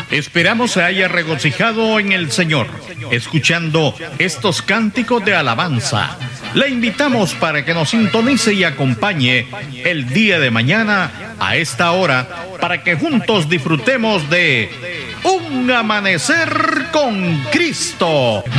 Esperamos se haya regocijado en el Señor, escuchando estos cánticos de alabanza. Le invitamos para que nos sintonice y acompañe el día de mañana a esta hora, para que juntos disfrutemos de Un Amanecer con Cristo.